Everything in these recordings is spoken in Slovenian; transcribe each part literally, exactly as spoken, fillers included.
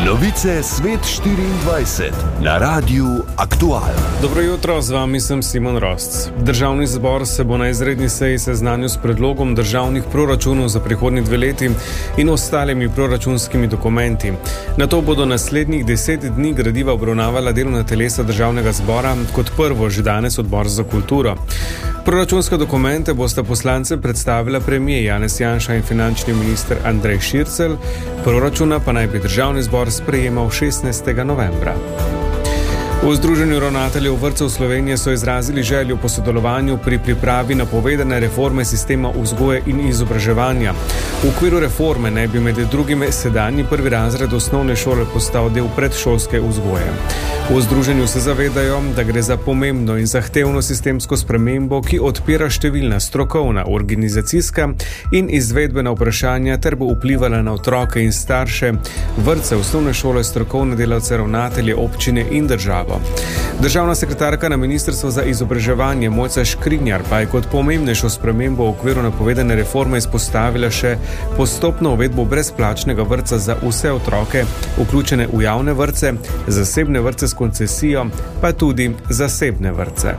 Novice Svet štiriindvajset na Radiu Aktual. Dobro jutro, z vami sem Simon Rosc. Državni zbor se bo na izredni seji seznanil s predlogom državnih proračunov za prihodnji dve leti in ostalimi proračunskimi dokumenti. Nato bodo naslednjih deset dni gradiva obravnavala delovna telesa državnega zbora, kot prvo že danes Odbor za kulturo. Proračunske dokumente bosta poslancem predstavila premier Janez Janša in finančni minister Andrej Šircelj, proračuna pa naj bi državni zbor sprejemal šestnajstega novembra. V Združenju ravnateljev vrtcev Slovenije so izrazili željo po sodelovanju pri pripravi napovedane reforme sistema vzgoje in izobraževanja. V okviru reforme naj bi med drugim sedanji prvi razred osnovne šole postal del predšolske vzgoje. V združenju se zavedajo, da gre za pomembno in zahtevno sistemsko spremembo, ki odpira številna strokovna, organizacijska in izvedbena vprašanja ter bo vplivala na otroke in starše, vrtce, osnovne šole, strokovne delavce, ravnatelje, občine in državo. Državna sekretarka na Ministrstvu za izobraževanje Mojca Škrinjar pa je kot pomembnejšo spremembo v okviru napovedane reforme izpostavila še postopno uvedbo brezplačnega vrtca za vse otroke, vključene v javne vrtce, zasebne vrtce s koncesijo, pa tudi zasebne vrtce.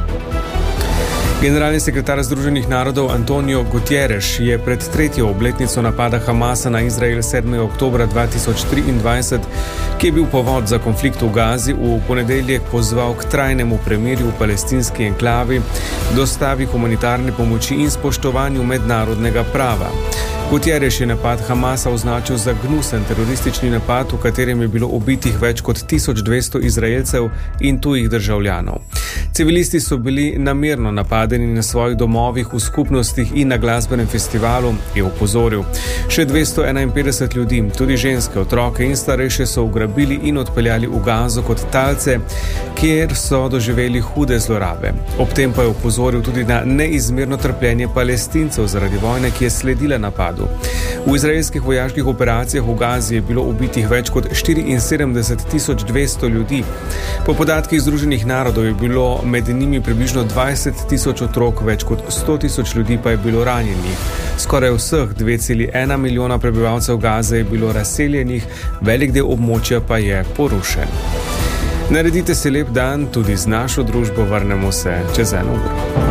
Generalni sekretar Združenih narodov Antonio Guterres je pred tretjo obletnico napada Hamasa na Izrael sedmega oktobra dva tisoč triindvajset, ki je bil povod za konflikt v Gazi, v ponedeljek pozval k trajnemu premirju v palestinski enklavi, dostavi humanitarne pomoči in spoštovanju mednarodnega prava. Guterres je napad Hamasa označil za gnusen teroristični napad, v katerem je bilo ubitih več kot tisoč dvesto Izraelcev in tujih državljanov. Civilisti so bili namerno napadeni na svojih domovih, v skupnostih in na glasbenem festivalu, je opozoril. Še dvesto enainpetdeset ljudi, tudi ženske, otroke in starejše so ugrabili in odpeljali v Gazo kot talce, kjer so doživeli hude zlorabe. Ob tem pa je opozoril tudi na neizmerno trpljenje Palestincev zaradi vojne, ki je sledila napadu. V izraelskih vojaških operacijah v Gazi je bilo ubitih več kot štiriinsedemdeset tisoč dvesto ljudi. Po podatkih Združenih narodov je bilo med njimi približno dvajset tisoč otrok, več kot sto tisoč ljudi pa je bilo ranjenih. Skoraj vseh dve celi ena milijona prebivalcev Gaze je bilo razseljenih, velik del območja pa je porušen. Naredite si lep dan tudi z našo družbo, vrnemo se čez eno uro.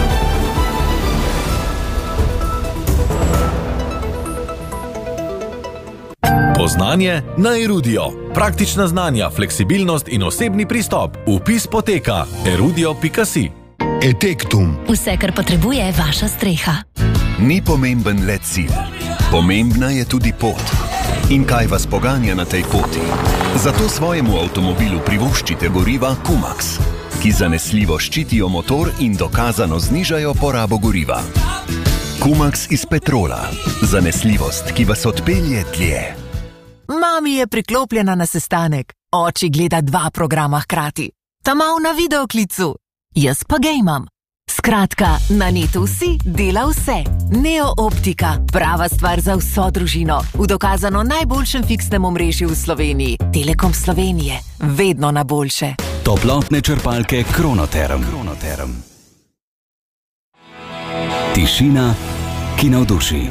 Poznanje na Erudio. Praktična znanja, fleksibilnost in osebni pristop. Vpis poteka erudio pika si. Etektum. Vse, kar potrebuje vaša streha. Ni pomemben le cilj. Pomembna je tudi pot. In kaj vas poganja na tej poti? Zato svojemu avtomobilu privoščite goriva Kumax, ki zanesljivo ščitijo motor in dokazano znižajo porabo goriva. Kumax iz petrola. Zanesljivost, ki vas odpelje dlje. Mami je priklopljena na sestanek. Oči gleda dva programa hkrati. Ta mal na videoklicu. Jaz pa gejmam. Skratka, na netu vsi dela vse. Neo Optika. Prava stvar za vso družino. V dokazano najboljšem fiksnem omrežju v Sloveniji. Telekom Slovenije. Vedno na boljše. Toplotne črpalke Kronoterm. Kronoterm. Tišina, ki navduši.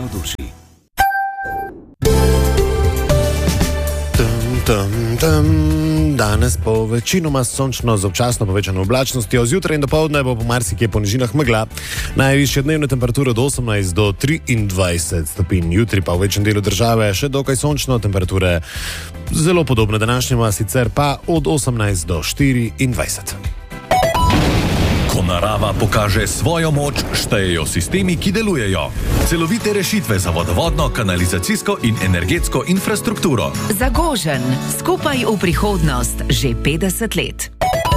Tam, tam. Danes bo večinoma sončno z občasno povečano oblačnostjo, zjutraj in dopoldne bo po marsikje po nižinah megla. Najvišje dnevne temperature od osemnajst do triindvajset stopinj, jutri pa v večjem delu države še dokaj sončno, temperature zelo podobne današnjima, sicer pa od osemnajst do štiriindvajset. Ko narava pokaže svojo moč, štejejo sistemi, ki delujejo. Celovite rešitve za vodovodno, kanalizacijsko in energetsko infrastrukturo. Zagožen, skupaj v prihodnost, že petdeset let.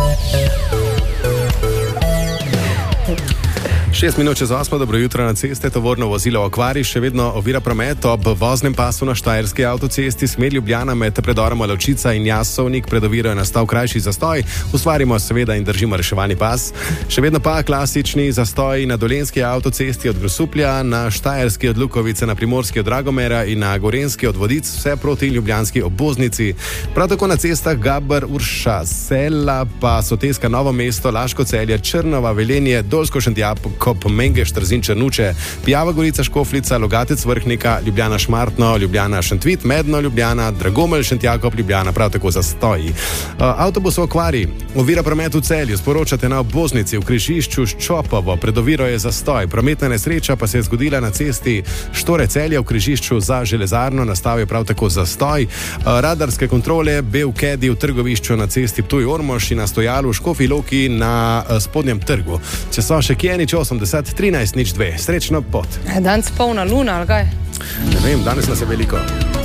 Šest minut čez osmo, dobro jutro na ceste, tovorno vozilo v Akvari še vedno ovira promet ob voznem pasu na Štajerski avtocesti, smer Ljubljana med predorom Lovčica in Jasovnik, pred oviro je nastal krajši zastoj, ustvarimo seveda in držimo reševani pas. Še vedno pa klasični zastoj na Dolenjski avtocesti od Grosuplja, na Štajerski od Lukovice, na Primorski od Dragomera in na Gorenjski od Vodic, vse proti ljubljanski obvoznici. Prav tako na cestah Gaber, Urša, Sela, pa Soteska, Novo mesto, Laško, Celje, Črnova, Velenje, Dolsko, Šentjapko, Prokop, Mengeš, Trzin, Črnuče, Pijava Gorica, Škofljica, Logatec, Vrhnika, Ljubljana, Šmartno, Ljubljana, Šentvit, Medno, Ljubljana, Dragomelj, Šentjakov, Ljubljana, prav tako zastoji. Uh, avtobus v okvari, ovira promet v Celju, sporočate na obvoznici v križišču Ščopovo, pred oviro je zastoj. Prometna nesreča pa se je zgodila na cesti Štore Celja v križišču za železarno, nastal je prav tako zastoj. Uh, radarske kontrole, bel kedi v trgovišču na cesti Ptuj-Ormož in na stojalu v Škofji Loki na uh, spodnjem trgu. Če so še kje, nič osemdeset, trinajst, nič dve. Srečno pot. Danes polna luna, ali kaj? Ne vem, danes nas je veliko.